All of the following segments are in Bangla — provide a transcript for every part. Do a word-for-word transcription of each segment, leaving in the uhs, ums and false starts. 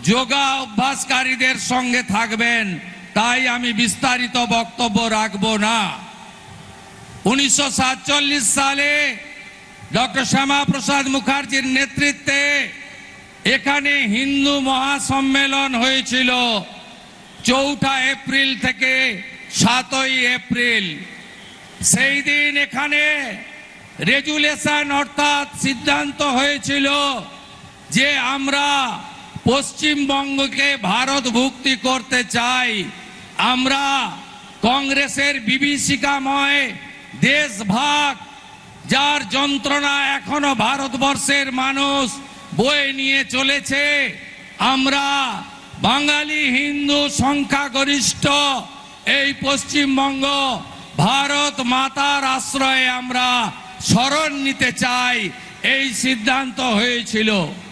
যোগা অভ্যাসকারীদের সঙ্গে থাকবেন, তাই আমি বিস্তারিত বক্তব্য রাখবো না। উনিশশো সাতচল্লিশ সালে ডক্টর শ্যামাপ্রসাদ মুখার্জির নেতৃত্বে এখানে হিন্দু মহাসম্মেলন হয়েছিল চৌঠা এপ্রিল থেকে সাতই এপ্রিল। সেই দিন এখানে রেজুলেশন অর্থাৎ সিদ্ধান্ত হয়েছিল যে আমরা পশ্চিমবঙ্গকে ভারতভুক্তি করতে চাই। আমরা কংগ্রেসের বিভীষিকাময় দেশভাগ, যার যন্ত্রণা এখনো ভারতবর্ষের মানুষ বয়ে নিয়ে চলেছে, আমরা বাঙালি হিন্দু সংখ্যাগরিষ্ঠ এই পশ্চিমবঙ্গ ভারত মাতার আশ্রয়ে আমরা শরণ নিতে চাই, এই সিদ্ধান্ত হয়েছিল।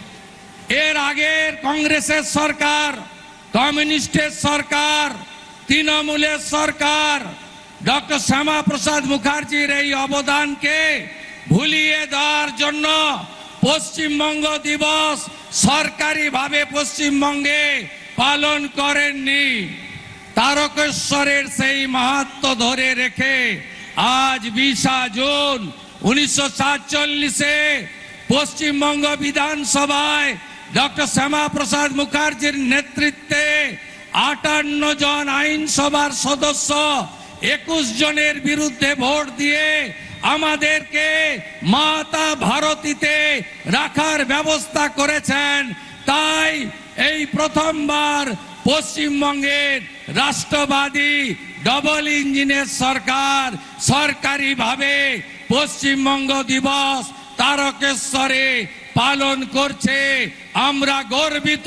এর আগের কংগ্রেসের সরকার, কমিউনিস্টের সরকার, তৃণমূলের সরকার ডক্টর শ্যামাপ্রসাদ মুখার্জির এই অবদানকে ভুলিয়ে দেওয়ার জন্য পশ্চিমবঙ্গ দিবস সরকারিভাবে পশ্চিমবঙ্গে পালন করেননি। তারকেশ্বরের সেই মাহাত্ম্য ধরে রেখে আজ বিশে জুন উনিশশো সাতচল্লিশে পশ্চিমবঙ্গ বিধানসভায় ডক্টর শ্যামাপ্রসাদ মুখার্জির নেতৃত্বে আটান্ন জন আইনসভার সদস্য একুশ জনের বিরুদ্ধে ভোট দিয়ে আমাদেরকে মাতা ভারতীতে রাখার ব্যবস্থা করেছেন। তাই এই প্রথমবার পশ্চিমবঙ্গের রাষ্ট্রবাদী ডবল ইঞ্জিনের সরকার সরকারিভাবে পশ্চিমবঙ্গ দিবস তারকেশ্বরে পালন করছে। আমরা গর্বিত।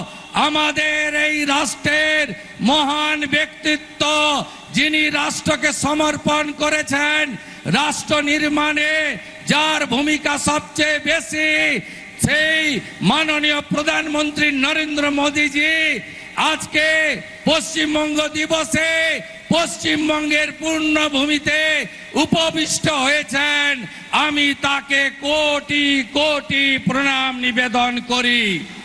আমাদের এই রাষ্ট্রের মহান ব্যক্তিত্ব, যিনি রাষ্ট্রকে সমর্পণ করেছেন, রাষ্ট্র নির্মাণে যার ভূমিকা সবচেয়ে বেশি, সেই মাননীয় প্রধানমন্ত্রী নরেন্দ্র মোদীজি আজকে পশ্চিমবঙ্গ দিবসে পশ্চিমবঙ্গের পূর্ণভূমিতে উপবিষ্ট হয়েছেন। আমি তাকে কোটি কোটি প্রণাম নিবেদন করি।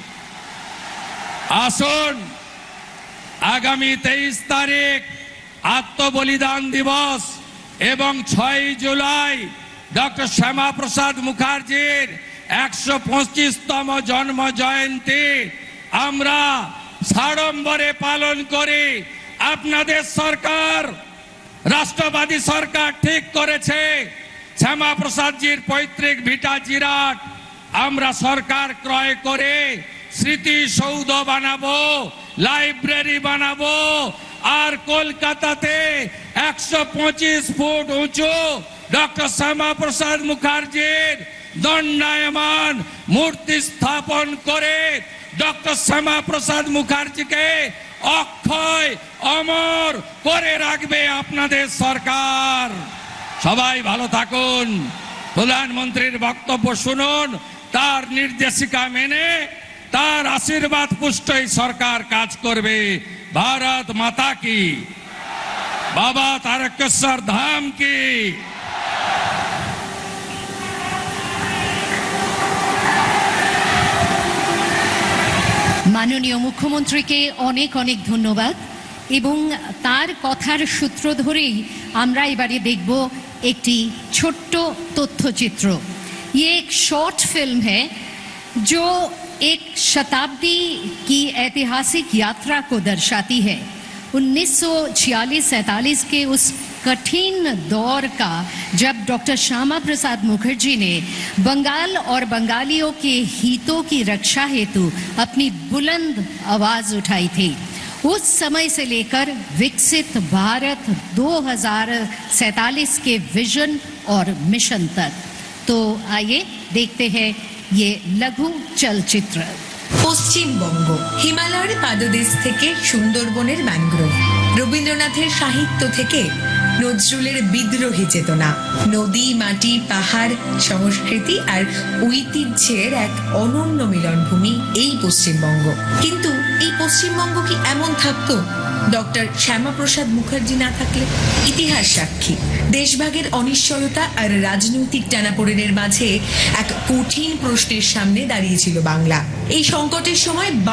আসুন, আগামী তেইশ তারিখ আত্মবলিদান দিবস এবং ছয় জুলাই ডক্টর শ্যামাপ্রসাদ মুখার্জির একশো পঁচিশতম জন্ম জয়ন্তী আমরা সাড়ম্বরে পালন করি। আপনাদের সরকার, রাষ্ট্রবাদী সরকার ঠিক করেছে শ্যামাপ্রসাদজির পৈতৃক ভিটা জিরাট আমরা সরকার ক্রয় করে স্মৃতিসৌধ বানাবো, লাইব্রেরি বানাবো, আর কলকাতাতে একশো পঁচিশ ফুট উঁচু ডক্টর শ্যামাপ্রসাদ মুখার্জির দণ্ডায়মান মূর্তি স্থাপন করে ডক্টর শ্যামাপ্রসাদ মুখার্জিকে অক্ষয় অমর করে রাখবে আপনাদের সরকার। সবাই ভালো থাকুন। প্রধানমন্ত্রীর বক্তব্য শুনুন, তার নির্দেশিকা মেনে তার আশীর্বাদ পুষ্টই সরকার কাজ করবে। ভারত মাতা কি, বাবা তারকেশ্বর ধাম কি। মাননীয় মুখ্যমন্ত্রীকে অনেক অনেক ধন্যবাদ। এবং তার কথার সূত্র ধরেই আমরা এবারে দেখব একটি ছোট্ট তথ্যচিত্র। ये एक शॉर्ट फिल्म है जो एक शताब्दी की ऐतिहासिक यात्रा को दर्शाती है। उन्नीस सौ छियालीस सैतालीस के उस कठिन दौर का, जब डॉक्टर श्यामा प्रसाद मुखर्जी ने बंगाल और बंगालियों के हितों की रक्षा हेतु अपनी बुलंद आवाज उठाई थी। उस समय से लेकर विकसित भारत दो हज़ार सैतालीस के विजन और मिशन तक। तो आइए देखते हैं ये लघु चलचित्र। পশ্চিমবঙ্গ হিমালয়ের পাদদেশ থেকে সুন্দরবনের ম্যানগ্রোভ, রবীন্দ্রনাথের সাহিত্য থেকে নজরুলের বিদ্রোহী চেতনা, নদী, মাটি, পাহাড়, সংস্কৃতি আর ঐতিহ্যের এক অনন্য মিলনভূমি এই পশ্চিমবঙ্গ। কিন্তু এই পশ্চিমবঙ্গ কি এমন থাকতো ডক্টর শ্যামাপ্রসাদ মুখার্জি না থাকলে? ইতিহাস সাক্ষী, দেশভাগের অনিশ্চয়তা আর রাজনৈতিক টানাপোড়েনের মাঝে এক কঠিন প্রশ্নের সামনে দাঁড়িয়েছিল বাংলা। এই সংকটের সময়